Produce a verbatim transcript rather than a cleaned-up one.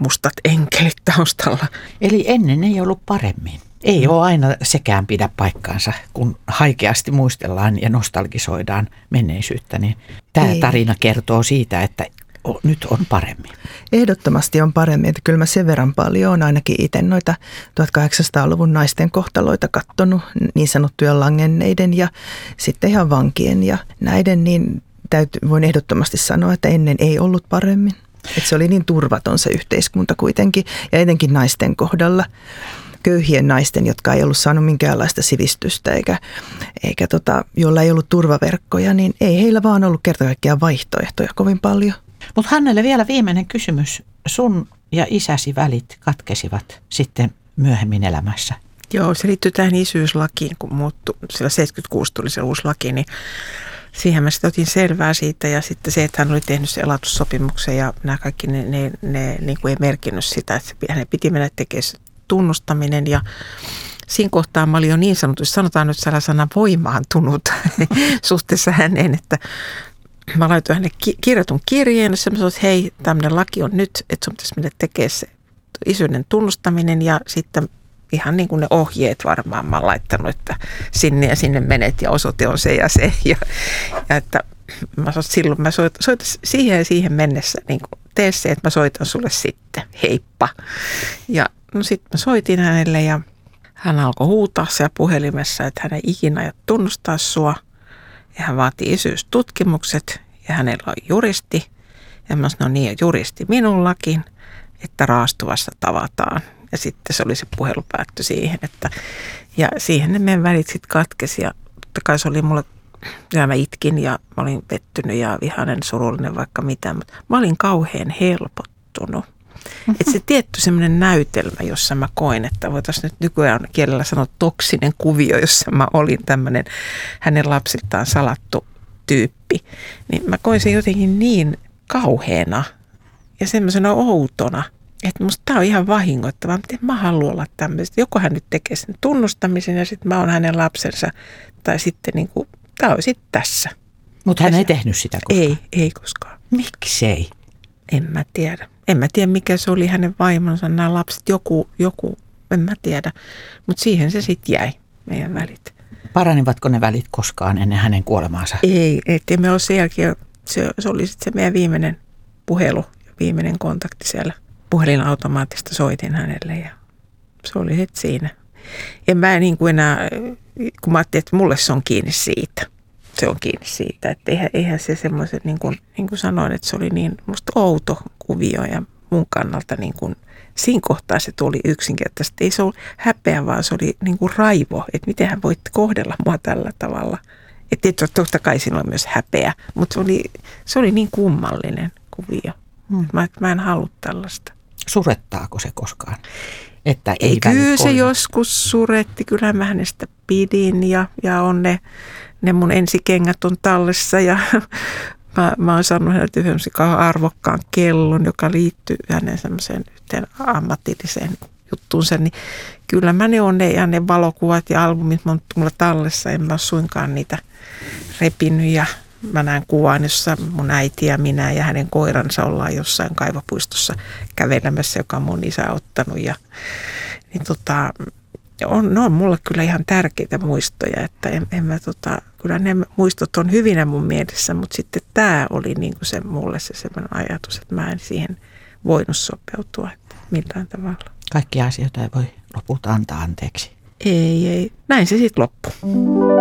mustat enkelit taustalla. Eli ennen ei ollut paremmin. Ei ole aina sekään pidä paikkaansa, kun haikeasti muistellaan ja nostalgisoidaan menneisyyttä. Niin tämä ei. Tarina kertoo siitä, että nyt on paremmin. Ehdottomasti on paremmin. Että kyllä mä sen verran paljon olen ainakin itse noita tuhatkahdeksansataaluvun naisten kohtaloita katsonut, niin sanottuja langenneiden ja sitten ihan vankien ja näiden, niin täytyy, voin ehdottomasti sanoa, että ennen ei ollut paremmin. Että se oli niin turvaton se yhteiskunta kuitenkin ja etenkin naisten kohdalla. Köyhien naisten, jotka ei ollut saanut minkäänlaista sivistystä eikä, eikä tota, joilla ei ollut turvaverkkoja, niin ei heillä vaan ollut kerta kaikkiaan vaihtoehtoja kovin paljon. Mutta Hannele vielä viimeinen kysymys. Sun ja isäsi välit katkesivat sitten myöhemmin elämässä. Joo, se liittyy tähän isyyslakiin, kun muuttui, sillä seitsemänkymmentäkuusi tuli se uusi laki, niin siihen mä sitten otin selvää siitä ja sitten se, että hän oli tehnyt se elatussopimuksen ja nämä kaikki, ne, ne, ne niin kuin ei merkinnyt sitä, että hänen piti mennä tekemään tunnustaminen ja siinä kohtaa mä olin jo niin sanotusti, sanotaan nyt sellaisena voimaantunut suhteessa häneen, että mä laitoin hänelle ki- kirjoitun kirjeen, jossa mä sanoin, että hei, tämmöinen laki on nyt, että sun pitäisi mennä tekemään se isyyden tunnustaminen ja sitten ihan niin kuin ne ohjeet varmaan mä oon laittanut, että sinne ja sinne menet ja osoite on se ja se ja, ja että mä sanoin, silloin mä soitan, soitan siihen ja siihen mennessä, niin kuin tee se, että mä soitan sulle sitten, heippa. Ja no sitten mä soitin hänelle ja hän alkoi huutaa siellä puhelimessa, että hän ei ikinä aio tunnustaa sua. Ja hän vaatii isyystutkimukset ja hänellä on juristi. Ja mä sanoin, no niin, juristi minullakin, että raastuvassa tavataan. Ja sitten se oli se puhelu päättyi siihen, että ja siihen ne meidän välit sitten katkesi. Ja totta kai se oli mulle, ja mä itkin ja mä olin pettynyt ja vihainen, surullinen vaikka mitään, mutta mä olin kauhean helpottunut. Että se tietty semmoinen näytelmä, jossa mä koin, että voitaisiin nyt nykyään kielellä sanoa toksinen kuvio, jossa mä olin tämmöinen hänen lapsiltaan salattu tyyppi, niin mä koin sen jotenkin niin kauheana ja semmoisena outona, että musta tää on ihan vahingoittavaa, miten mä haluan olla tämmöistä. Joko hän nyt tekee sen tunnustamisen ja sitten mä oon hänen lapsensa tai sitten niin kuin, tää on sitten tässä. Mutta hän ei tehnyt sitä koskaan? Ei, ei koskaan. Miksi ei? En mä tiedä. En mä tiedä, mikä se oli hänen vaimonsa, nämä lapset, joku, joku en mä tiedä. Mutta siihen se sitten jäi, meidän välit. Paranivatko ne välit koskaan ennen hänen kuolemaansa? Ei, ettei me ole sen jälkeen, se, se oli sitten se meidän viimeinen puhelu, viimeinen kontakti siellä. Puhelinautomaatista soitin hänelle ja se oli sitten siinä. En mä niin kuin enää, kun mä ajattelin, että mulle se on kiinni siitä. Se on kiinni siitä, että eihän, eihän se semmoiset, niin kuin, niin kuin sanoin, että se oli niin musta outo kuvio ja mun kannalta niin kuin, siinä kohtaa se tuli yksinkertaisesti. Ei se ollut häpeä, vaan se oli niin kuin raivo, että miten hän voit kohdella mua tällä tavalla. Että totta kai siinä oli myös häpeä, mutta se oli, se oli niin kummallinen kuvio. Hmm. Mä, mä en halua tällaista. Surettaako se koskaan? Että ei ei kyllä se joskus suretti, kyllähän mä hänestä pidin ja, ja on ne, ne mun ensikengät on tallessa ja mä, mä oon saanut häneltä yhden arvokkaan kellon, joka liittyy hänen semmoiseen yhteen ammatilliseen juttuunsa, niin kyllä mä ne on ne, ja ne valokuvat ja albumit mä oon mulla tallessa, en mä ole suinkaan niitä repinyt ja mä näen kuvan, jossa mun äiti ja minä ja hänen koiransa ollaan jossain kaivopuistossa kävelemässä, joka on mun isä ottanut. Ja, niin tota, on, ne on mulle kyllä ihan tärkeitä muistoja, että en, en mä, tota, kyllä ne muistot on hyvinä mun mielessä, mutta sitten tämä oli niinku se mulle se semmoinen ajatus, että mä en siihen voinut sopeutua että millään tavalla. Kaikkia asioita ei voi lopulta antaa anteeksi. Ei, ei. Näin se sitten loppui.